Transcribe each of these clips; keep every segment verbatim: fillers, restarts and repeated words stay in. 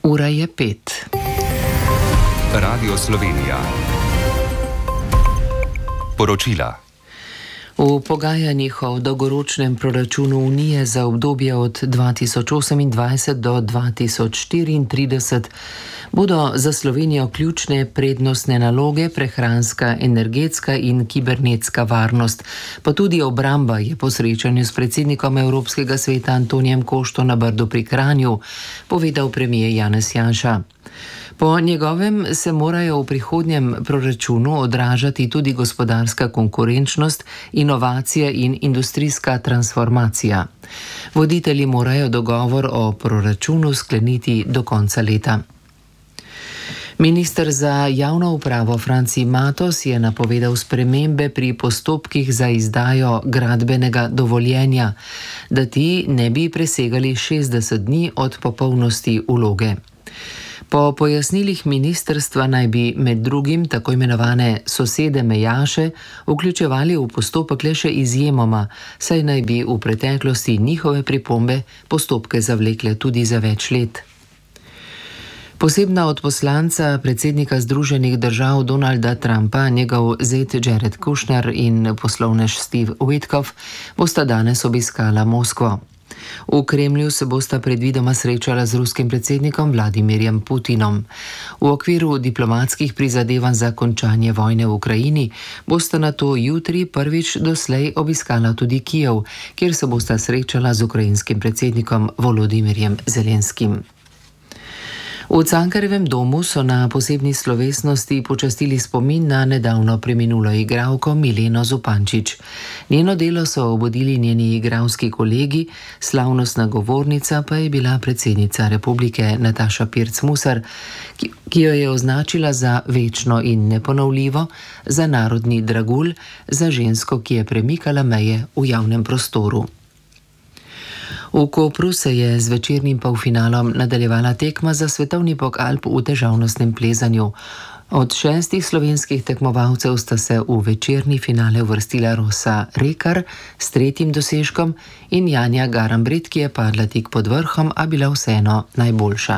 Ura je pet. Radio Slovenija. Poročila. V pogajanjih o dolgoročnem proračunu Unije za obdobje od dva tisoč osemindvajset do dva tisoč štiriintrideset bodo za Slovenijo ključne prednostne naloge prehranska, energetska in kibernetska varnost, pa tudi obramba, je po srečanju s predsednikom Evropskega sveta Antonijem Košto na Brdu pri Kranju povedal premier Janez Janša. Po njegovem se morajo v prihodnjem proračunu odražati tudi gospodarska konkurenčnost, inovacija in industrijska transformacija. Voditelji morajo dogovor o proračunu skleniti do konca leta. Minister za javno upravo Franci Matos je napovedal spremembe pri postopkih za izdajo gradbenega dovoljenja, da ti ne bi presegali šestdeset dni od popolnosti vloge. Po pojasnilih ministrstva naj bi med drugim tako imenovane sosede mejaše vključevali v postopek le še izjemoma, saj naj bi v preteklosti njihove pripombe postopke zavlekle tudi za več let. Posebna odposlanca predsednika Združenih držav Donalda Trumpa, njegov zet Jared Kushner in poslovnež Steve Witkoff bosta danes obiskala Moskvo. V Kremlju se bosta predvidoma srečala z ruskim predsednikom Vladimirjem Putinom. V okviru diplomatskih prizadevanj za končanje vojne v Ukrajini bosta nato jutri prvič doslej obiskala tudi Kijev, kjer se bosta srečala z ukrajinskim predsednikom Volodimirjem Zelenskim. V Cankarjevem domu so na posebni slovesnosti počastili spomin na nedavno preminulo igralko Mileno Zupančič. Njeno delo so obudili njeni igralski kolegi, slavnostna govornica pa je bila predsednica republike Nataša Pirc Musar, ki, ki jo je označila za večno in neponovljivo, za narodni dragulj, za žensko, ki je premikala meje v javnem prostoru. V Kopru se je z večernim polfinalom nadaljevala tekma za svetovni pokal v težavnostnem plezanju. Od šestih slovenskih tekmovalcev sta se v večerni finale uvrstila Rosa Rekar s tretjim dosežkom in Janja Garambret, ki je padla tik pod vrhom, a bila vseeno najboljša.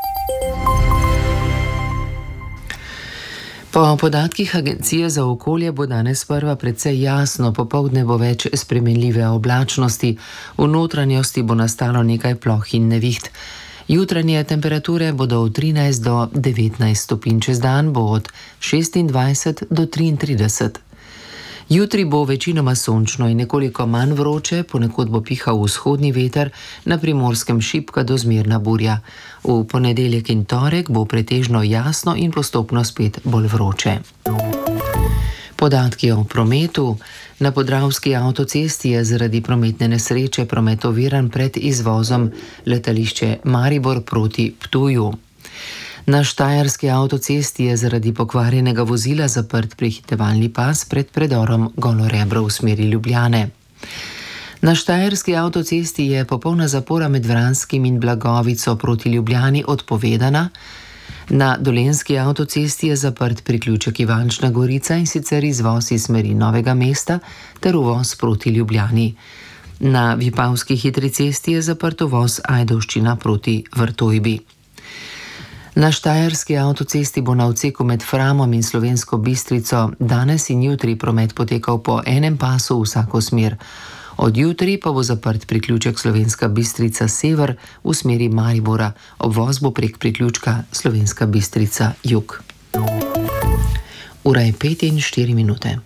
Po podatkih Agencije za okolje bo danes sprva precej jasno, popoldne bo več spremenljive oblačnosti, v notranjosti bo nastalo nekaj ploh in neviht. Jutranje temperature bodo od trinajst do devetnajst stopinj, čez dan bo od šestindvajset do triintrideset. Jutri bo večinoma sončno in nekoliko manj vroče, ponekod bo pihal vzhodni veter, na Primorskem šibka do zmerna burja. V ponedeljek in torek bo pretežno jasno in postopno spet bolj vroče. Podatki o prometu. Na Podravski avtocesti je zaradi prometne nesreče promet oviran pred izvozom letališče Maribor proti Ptuju. Na Štajerski avtocesti je zaradi pokvarjenega vozila zaprt prehitevalni pas pred predorom Golo Rebro v smeri Ljubljane. Na Štajerski avtocesti je popolna zapora med Vranskim in Blagovico proti Ljubljani odpovedana. Na Dolenjski avtocesti je zaprt priključek Ivančna Gorica, in sicer izvoz iz smeri Novega mesta ter uvoz proti Ljubljani. Na Vipavski hitri cesti je zaprt uvoz Ajdovščina proti Vrtojbi. Na Štajerski avtocesti bo na odseku med Framom in Slovensko Bistrico danes in jutri promet potekal po enem pasu v vsako smer. Od jutri pa bo zaprt priključek Slovenska Bistrica sever v smeri Maribora. Obvoz bo prek priključka Slovenska Bistrica jug. Ura je pet in štiri minute.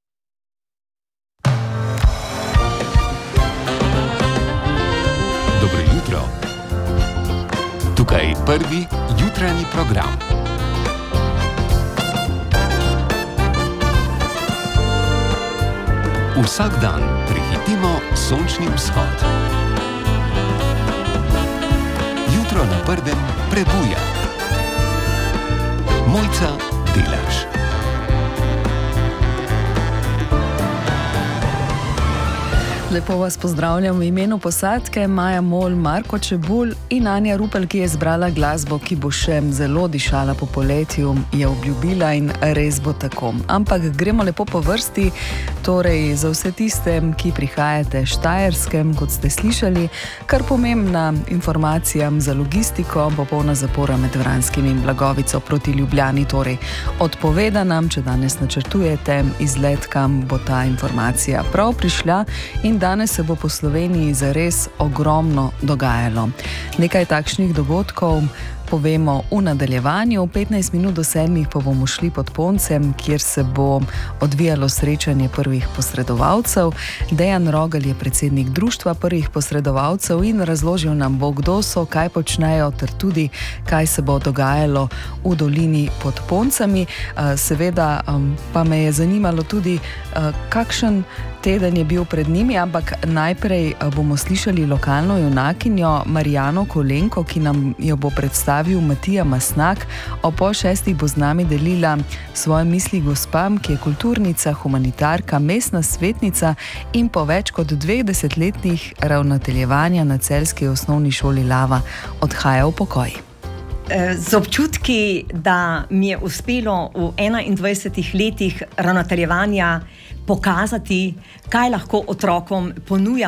Dobro jutro. Tukaj prvi jutranji program. Vsak dan prehitimo sončni vzhod. Jutro na prvem prebuja. Mojca Delaš. Lepo vas pozdravljam v imenu posadke, Maja Mol, Marko Čebulj in Anja Rupel, ki je izbrala glasbo, ki bo še zelo dišala po poletju, je obljubila in res bo tako. Ampak gremo lepo po vrsti, torej za vse tiste, ki prihajate Štajerskem, kot ste slišali, kar pomembna informacija za logistiko, popolna zapora med Vranskim in Blagovico proti Ljubljani, torej odpovedana, če danes načrtujete izlet, kam bo ta informacija prav prišla, in danes se bo po Sloveniji zares ogromno dogajalo. Nekaj takšnih dogodkov povemo v nadaljevanju. petnajst minut do sedmih pa bomo šli pod Poncem, kjer se bo odvijalo srečanje prvih posredovalcev. Dejan Rogelj je predsednik društva prvih posredovalcev in razložil nam bo, kdo so, kaj počnejo, ter tudi, kaj se bo dogajalo v dolini pod Poncami. Seveda pa me je zanimalo tudi, kakšen teden je bil pred njimi, ampak najprej bomo slišali lokalno junakinjo Marijano Kolenko, ki nam jo bo predstavila Matija Masnak. O pol šestih bo z nami delila svoje misli gospa, ki je kulturnica, humanitarka, mestna svetnica in po več kot dveh desetletnih ravnateljevanja na celjski osnovni šoli Lava odhaja v pokoj. Z občutki, da mi je uspelo v enaindvajsetih letih ravnateljevanja pokazati, kaj lahko otrokom ponuja